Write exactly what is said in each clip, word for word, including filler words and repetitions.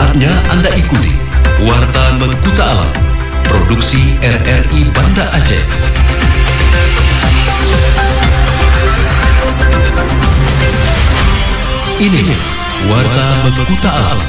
Saatnya Anda ikuti Warta Mengkuta Alam, produksi R R I Banda Aceh. Ini Warta Mengkuta Alam.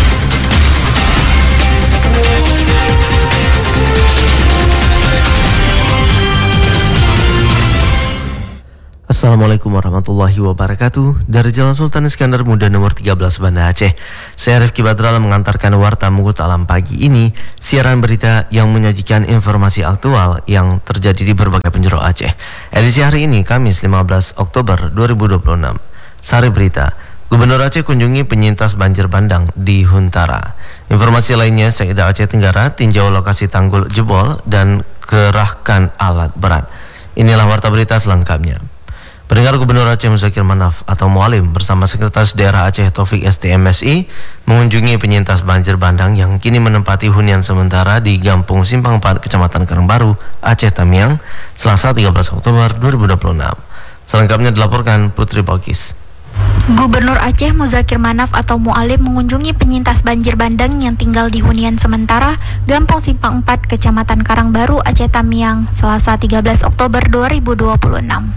Assalamualaikum warahmatullahi wabarakatuh. Dari Jalan Sultan Iskandar Muda nomor tiga belas Banda Aceh, saya Rifki Badral mengantarkan Warta Mengkuta Alam pagi ini. Siaran berita yang menyajikan informasi aktual yang terjadi di berbagai penjuru Aceh. Edisi hari ini Kamis lima belas Oktober dua ribu dua puluh enam. Sari berita, Gubernur Aceh kunjungi penyintas banjir bandang di Huntara. Informasi lainnya, Sekda Aceh Tenggara tinjau lokasi tanggul jebol dan kerahkan alat berat. Inilah warta berita selengkapnya. Pendengar, Gubernur Aceh Muzakir Manaf atau Mualim bersama Sekretaris Daerah Aceh Taufik S T M S I mengunjungi penyintas banjir bandang yang kini menempati hunian sementara di Gampung Simpang empat, Kecamatan Karangbaru, Aceh Tamiang, Selasa tiga belas Oktober dua ribu dua puluh enam. Selengkapnya dilaporkan Putri Balkis. Gubernur Aceh Muzakir Manaf atau Mualim mengunjungi penyintas banjir bandang yang tinggal di hunian sementara Gampung Simpang empat, Kecamatan Karangbaru, Aceh Tamiang, Selasa tiga belas Oktober dua ribu dua puluh enam.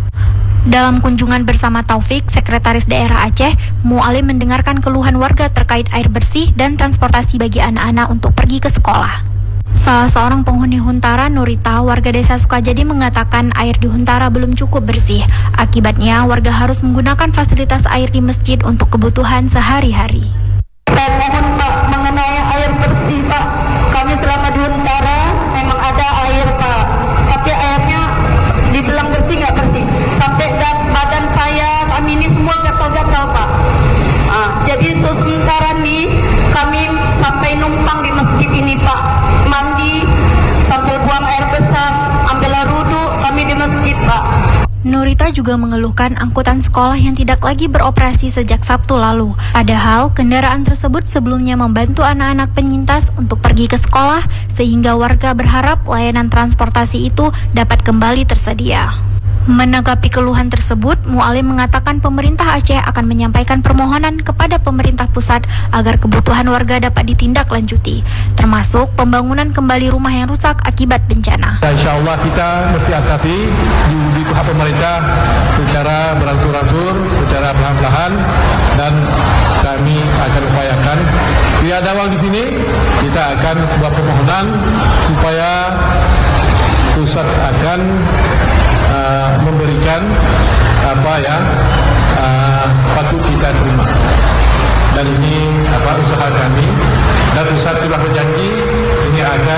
Dalam kunjungan bersama Taufik, Sekretaris Daerah Aceh, Mualim mendengarkan keluhan warga terkait air bersih dan transportasi bagi anak-anak untuk pergi ke sekolah. Salah seorang penghuni Huntara, Nurita, warga desa Sukajadi, mengatakan air di Huntara belum cukup bersih. Akibatnya, warga harus menggunakan fasilitas air di masjid untuk kebutuhan sehari-hari. Saya mohon Pak, mengenai air bersih Pak, kami selama di Huntara memang ada air Pak, tapi airnya dibilang bersih nggak bersih, sampai badan saya, kami ini semua gatal-gatal Pak. Ah, jadi untuk sementara nih kami sampai numpang di masjid ini Pak, mandi sambil buang air besar, ambil air wudhu, kami di masjid Pak. Nurita juga mengeluhkan angkutan sekolah yang tidak lagi beroperasi sejak Sabtu lalu. Padahal kendaraan tersebut sebelumnya membantu anak-anak penyintas untuk pergi ke sekolah, sehingga warga berharap layanan transportasi itu dapat kembali tersedia. Menanggapi keluhan tersebut, Mualim mengatakan pemerintah Aceh akan menyampaikan permohonan kepada pemerintah pusat agar kebutuhan warga dapat ditindaklanjuti, termasuk pembangunan kembali rumah yang rusak akibat bencana. Insya Allah kita mesti atasi di pihak pemerintah secara berangsur-angsur, secara perlahan-lahan, dan kami akan upayakan. Tidak ada uang di sini, kita akan buat permohonan supaya pusat akan Uh, memberikan apa yang uh, patut kita terima, dan ini apa usaha kami, dan pusat telah berjanji ini akan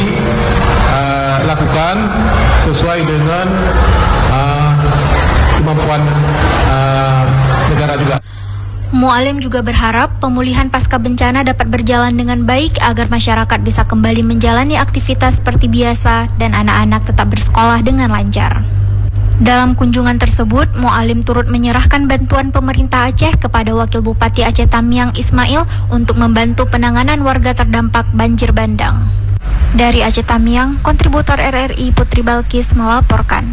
dilakukan uh, sesuai dengan uh, kemampuan uh, negara juga. Mualim juga berharap pemulihan pasca bencana dapat berjalan dengan baik agar masyarakat bisa kembali menjalani aktivitas seperti biasa dan anak-anak tetap bersekolah dengan lancar. Dalam kunjungan tersebut, Mualim turut menyerahkan bantuan pemerintah Aceh kepada Wakil Bupati Aceh Tamiang Ismail untuk membantu penanganan warga terdampak banjir bandang. Dari Aceh Tamiang, kontributor R R I Putri Balkis melaporkan.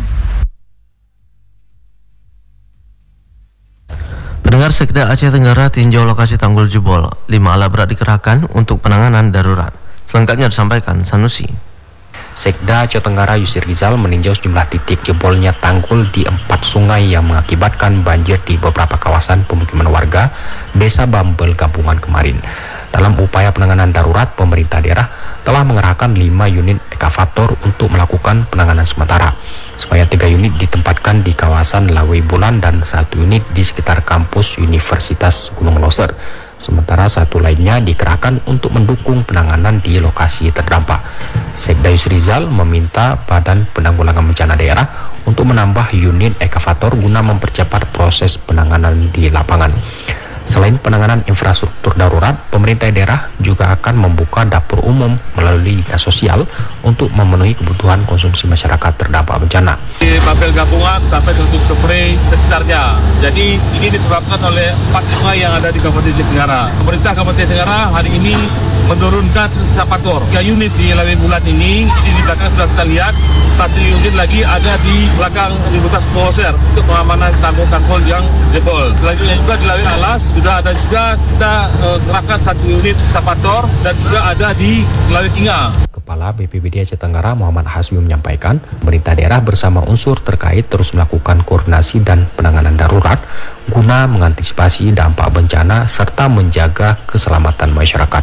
Pendengar, Sekda Aceh Tenggara tinjau lokasi tanggul jebol. Lima alat berat dikerahkan untuk penanganan darurat. Selengkapnya disampaikan Sanusi. Sekda Aceh Tenggara Yusri Rizal meninjau sejumlah titik jebolnya tanggul di empat sungai yang mengakibatkan banjir di beberapa kawasan pemukiman warga Desa Bambel Gabungan kemarin. Dalam upaya penanganan darurat, pemerintah daerah telah mengerahkan lima unit ekavator untuk melakukan penanganan sementara. Supaya tiga unit ditempatkan di kawasan Lawai Bulan dan satu unit di sekitar kampus Universitas Gunung Loser. Sementara satu lainnya dikerahkan untuk mendukung penanganan di lokasi terdampak. Sekda Yusri Rizal meminta Badan Penanggulangan Bencana Daerah untuk menambah unit ekavator guna mempercepat proses penanganan di lapangan. Selain penanganan infrastruktur darurat, pemerintah daerah juga akan membuka dapur umum melalui dinas sosial untuk memenuhi kebutuhan konsumsi masyarakat terdampak bencana. Di Bambel Gabungan sampai tutup spray sekitarnya. Jadi ini disebabkan oleh empat sungai yang ada di Kabupaten Aceh Tenggara. Pemerintah Kabupaten Tenggara hari ini menurunkan sapator. Tiga unit di Lawe Bulan ini, ini di belakang sudah kita lihat, satu unit lagi ada di belakang Universitas Poser untuk pengamanan tanggul-tanggul yang jebol. Selanjutnya juga di Lawe Alas sudah ada juga kita uh, kerahkan satu unit sapator dan juga ada di Lawe Tinga. Kepala B P B D Aceh Tenggara Muhammad Hasmi menyampaikan, pemerintah daerah bersama unsur terkait terus melakukan koordinasi dan penanganan darurat guna mengantisipasi dampak bencana serta menjaga keselamatan masyarakat.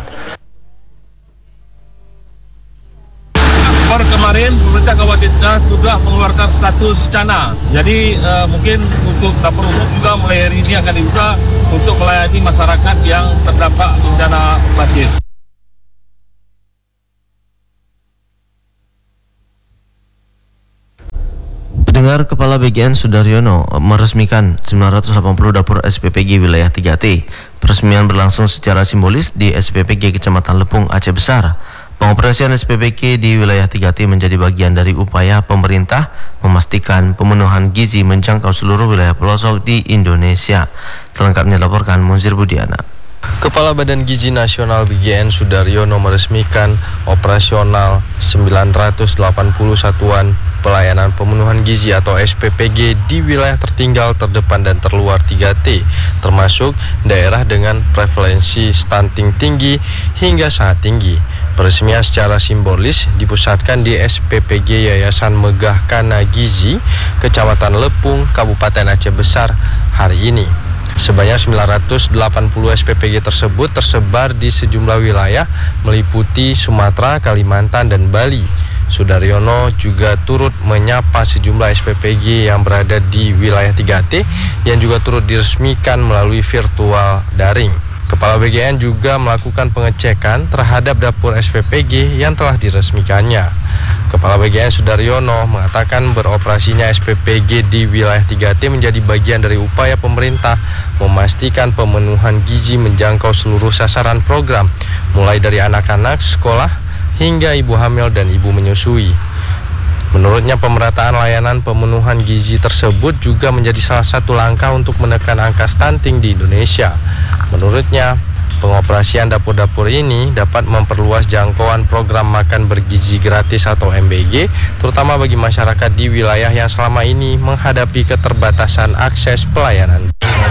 Per kemarin pemerintah Kabupaten sudah mengeluarkan status bencana. Jadi uh, mungkin untuk dapur umum juga mulai hari ini akan dibuka untuk melayani masyarakat yang terdampak bencana banjir. Pendengar, Kepala B G N Sudaryono meresmikan sembilan ratus delapan puluh dapur S P P G wilayah tiga T. Peresmian berlangsung secara simbolis di S P P G Kecamatan Lepung, Aceh Besar. Pengoperasian S P P G di wilayah tiga T menjadi bagian dari upaya pemerintah memastikan pemenuhan gizi menjangkau seluruh wilayah pelosok di Indonesia. Selengkapnya dilaporkan Munzir Budiana. Kepala Badan Gizi Nasional B G N Sudaryono meresmikan operasional sembilan ratus delapan puluh satuan pelayanan pemenuhan gizi atau S P P G di wilayah tertinggal, terdepan dan terluar tiga T, termasuk daerah dengan prevalensi stunting tinggi hingga sangat tinggi. Peresmian secara simbolis dipusatkan di S P P G Yayasan Megah Kana Gizi, Kecamatan Lepung, Kabupaten Aceh Besar hari ini. Sebanyak sembilan ratus delapan puluh S P P G tersebut tersebar di sejumlah wilayah meliputi Sumatera, Kalimantan, dan Bali. Sudaryono juga turut menyapa sejumlah S P P G yang berada di wilayah tiga T yang juga turut diresmikan melalui virtual daring. Kepala B G N juga melakukan pengecekan terhadap dapur S P P G yang telah diresmikannya. Kepala B G N Sudaryono mengatakan beroperasinya S P P G di wilayah tiga T menjadi bagian dari upaya pemerintah memastikan pemenuhan gizi menjangkau seluruh sasaran program, mulai dari anak-anak sekolah hingga ibu hamil dan ibu menyusui. Menurutnya, pemerataan layanan pemenuhan gizi tersebut juga menjadi salah satu langkah untuk menekan angka stunting di Indonesia. Menurutnya, pengoperasian dapur-dapur ini dapat memperluas jangkauan program makan bergizi gratis atau M B G, terutama bagi masyarakat di wilayah yang selama ini menghadapi keterbatasan akses pelayanan.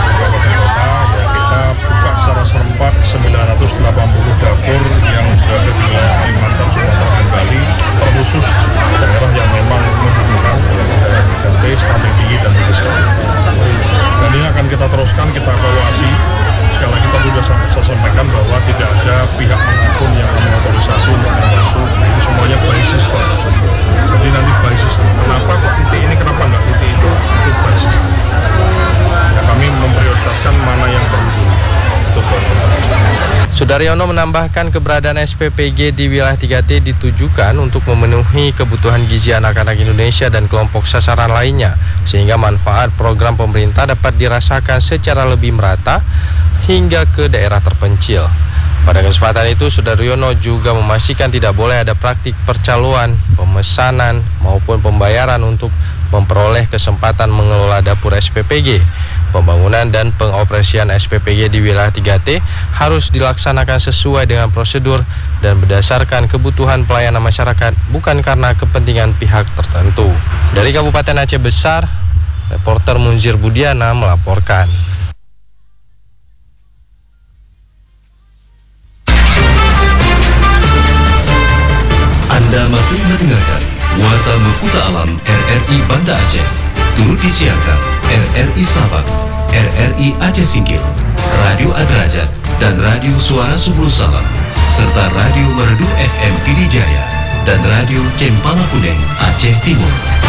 Kita buka secara serempak sembilan ratus delapan puluh dapur yang berada di wilayah Kalimantan, Sumatera, dan Bali, terkhusus daerah yang memang membutuhkan daerah tiga T, stunting tinggi dan miskin. Dan ini akan kita teruskan, kita evaluasi. Sekali lagi tadi sudah saya sampaikan bahwa tidak ada pihak manapun yang mengotorisasi untuk membantu. Ini semuanya by system. Jadi nanti by system. Kenapa kok titik ini, kenapa enggak titik itu? Itu by system. Ya, kami memprioritaskan mana yang perlu untuk Sudaryono menambahkan keberadaan S P P G di wilayah tiga T ditujukan untuk memenuhi kebutuhan gizi anak-anak Indonesia dan kelompok sasaran lainnya, sehingga manfaat program pemerintah dapat dirasakan secara lebih merata hingga ke daerah terpencil. Pada kesempatan itu, Sudaryono juga memastikan tidak boleh ada praktik percaloan, pemesanan, maupun pembayaran untuk memperoleh kesempatan mengelola dapur S P P G. Pembangunan dan pengoperasian S P P G di wilayah tiga T harus dilaksanakan sesuai dengan prosedur dan berdasarkan kebutuhan pelayanan masyarakat, bukan karena kepentingan pihak tertentu. Dari Kabupaten Aceh Besar, reporter Munzir Budiana melaporkan. Anda masih mendengarkan Warta Mekuta Alam R R I Banda Aceh. Turut disiarkan R R I Sabang, R R I Aceh Singkil, Radio Adrajat, dan Radio Suara Subul Salam, serta Radio Merdu F M Pidijaya dan Radio Cempala Kuning Aceh Timur.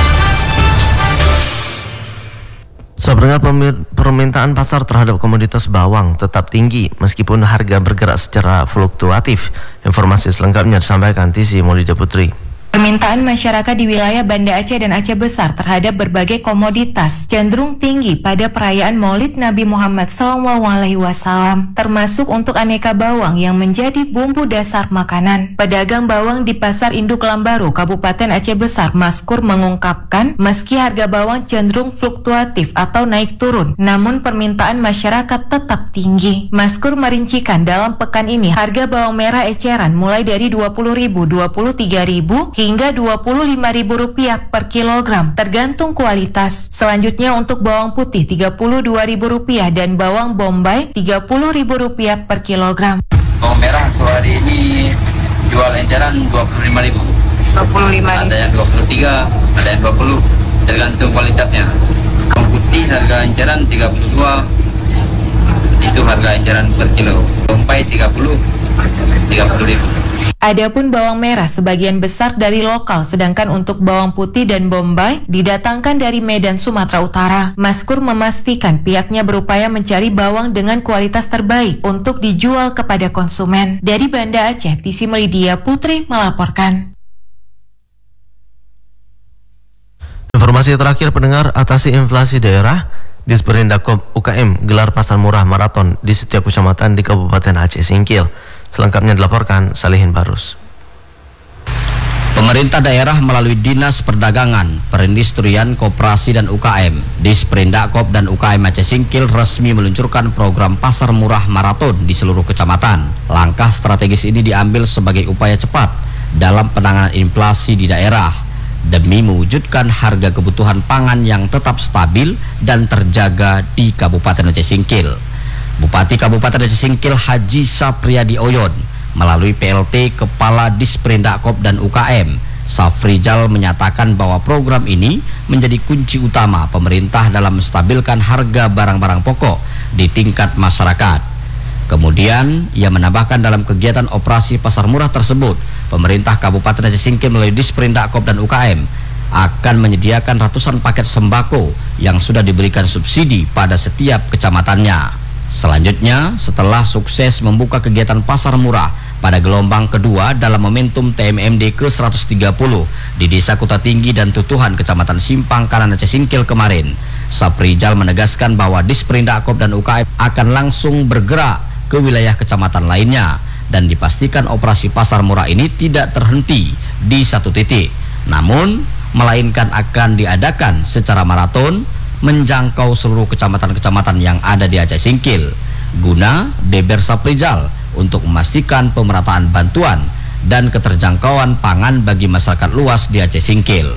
Sebenarnya permintaan pasar terhadap komoditas bawang tetap tinggi meskipun harga bergerak secara fluktuatif. Informasi selengkapnya disampaikan Tisi Maulida Putri. Permintaan masyarakat di wilayah Banda Aceh dan Aceh Besar terhadap berbagai komoditas cenderung tinggi pada perayaan Maulid Nabi Muhammad shallallahu alaihi wasallam, termasuk untuk aneka bawang yang menjadi bumbu dasar makanan. Pedagang bawang di Pasar Induk Lambaru, Kabupaten Aceh Besar, Maskur mengungkapkan, meski harga bawang cenderung fluktuatif atau naik turun, namun permintaan masyarakat tetap tinggi. Maskur merincikan dalam pekan ini harga bawang merah eceran mulai dari dua puluh ribu, dua puluh tiga ribu hingga dua puluh lima ribu rupiah per kilogram, tergantung kualitas. Selanjutnya untuk bawang putih tiga puluh dua ribu rupiah dan bawang bombay tiga puluh ribu rupiah per kilogram. Bawang merah untuk hari ini jual eceran dua puluh lima ribu. dua puluh lima ribu. Ada yang dua puluh tiga, ada yang dua puluh, tergantung kualitasnya. Bawang putih harga eceran tiga puluh dua, itu harga eceran per kilo. Bombay tiga puluh, tiga puluh ribu. Adapun bawang merah sebagian besar dari lokal, sedangkan untuk bawang putih dan bombay didatangkan dari Medan, Sumatera Utara. Maskur memastikan pihaknya berupaya mencari bawang dengan kualitas terbaik untuk dijual kepada konsumen. Dari Banda Aceh, Tisi Melidia Putri melaporkan. Informasi terakhir pendengar, atasi inflasi daerah. Disperindak U K M gelar pasar murah maraton di setiap kecamatan di Kabupaten Aceh Singkil. Selengkapnya dilaporkan Salihin Barus. Pemerintah daerah melalui Dinas Perdagangan, Perindustrian, Koperasi dan U K M, Disperindak dan U K M Aceh Singkil resmi meluncurkan program pasar murah maraton di seluruh kecamatan. Langkah strategis ini diambil sebagai upaya cepat dalam penanganan inflasi di daerah demi mewujudkan harga kebutuhan pangan yang tetap stabil dan terjaga di Kabupaten Aceh Singkil. Bupati Kabupaten Aceh Singkil Haji Sapriyadi Oyon melalui P L T Kepala Disperindak dan U K M Safrizal menyatakan bahwa program ini menjadi kunci utama pemerintah dalam menstabilkan harga barang-barang pokok di tingkat masyarakat. Kemudian ia menambahkan dalam kegiatan operasi pasar murah tersebut, pemerintah Kabupaten Aceh Singkil melalui Disperindak dan U K M akan menyediakan ratusan paket sembako yang sudah diberikan subsidi pada setiap kecamatannya. Selanjutnya, setelah sukses membuka kegiatan pasar murah pada gelombang kedua dalam momentum T M M D ke seratus tiga puluh di Desa Kuta Tinggi dan Tutuhan, Kecamatan Simpang Kanan Aceh Singkil kemarin, Saprijal menegaskan bahwa Disperindak dan U K M akan langsung bergerak ke wilayah kecamatan lainnya dan dipastikan operasi pasar murah ini tidak terhenti di satu titik, namun melainkan akan diadakan secara maraton menjangkau seluruh kecamatan-kecamatan yang ada di Aceh Singkil guna Deber Saprijal untuk memastikan pemerataan bantuan dan keterjangkauan pangan bagi masyarakat luas di Aceh Singkil.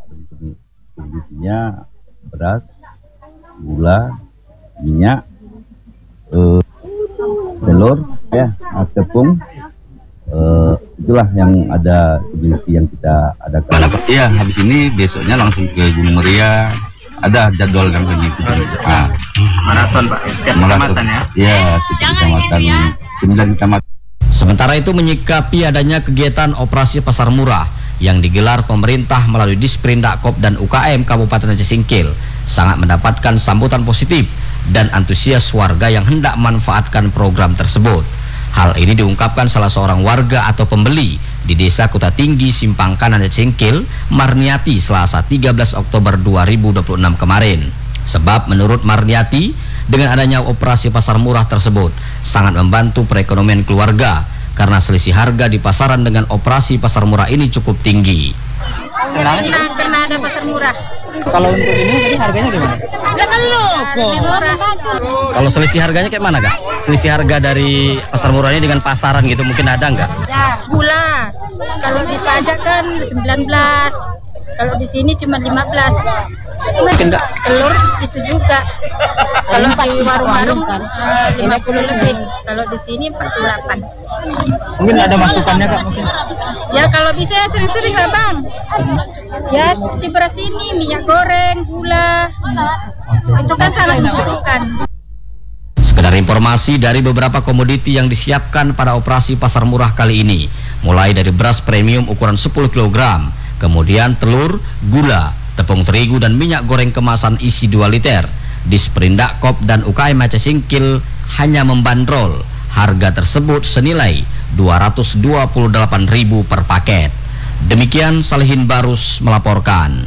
Kondisinya beras, gula, minyak, eh, telur, ya, tepung, eh, itulah yang ada yang kita adakan. Ya, habis ini besoknya langsung ke Gunung Muria. Ada jadwal yang begitu. Ah. Maraton Pak, setiap kecamatan ya? Ya, setiap kecamatan, sembilan kecamatan. Sementara itu menyikapi adanya kegiatan operasi pasar murah yang digelar pemerintah melalui Disperindak dan U K M Kabupaten Aceh Singkil sangat mendapatkan sambutan positif dan antusias warga yang hendak memanfaatkan program tersebut. Hal ini diungkapkan salah seorang warga atau pembeli di Desa Kuta Tinggi, Simpang Kanan Aceh Singkil, Marniati, Selasa tiga belas Oktober dua ribu dua puluh enam kemarin. Sebab menurut Marniati, dengan adanya operasi pasar murah tersebut sangat membantu perekonomian keluarga karena selisih harga di pasaran dengan operasi pasar murah ini cukup tinggi. Karena, karena ada pasar murah. Kalau untuk ini tadi harganya gimana? Ya kan loko. Kalau selisih harganya kayak mana Kak? Selisih harga dari pasar murah ini dengan pasaran gitu mungkin ada nggak? Ya, gula. Kalau di pajak kan sembilan belas. Kalau di sini cuma lima belas. Tidak. Telur itu juga. Kalau di warung-warung kan lima puluh lebih. Kalau di sini empat puluh delapan. Mungkin ada masukannya Kak mungkin. Ya kalau bisa sering-sering lah Bang. Ya seperti beras ini, minyak goreng, gula. Itu kan sangat membutuhkan. Sekedar informasi dari beberapa komoditi yang disiapkan pada operasi pasar murah kali ini, mulai dari beras premium ukuran sepuluh kilogram, kemudian telur, gula, tepung terigu dan minyak goreng kemasan isi dua liter. Disperindak dan U K M Aceh Singkil hanya membandrol harga tersebut senilai dua ratus dua puluh delapan ribu per paket. Demikian Salihin Barus melaporkan.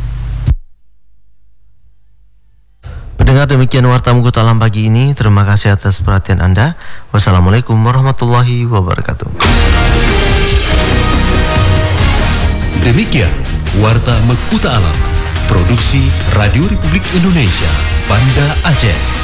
Pendengar, demikian Warta Mugut Alam pagi ini. Terima kasih atas perhatian Anda. Wassalamualaikum warahmatullahi wabarakatuh. Demikian Warta Mugut Alam, produksi Radio Republik Indonesia, Banda Aceh.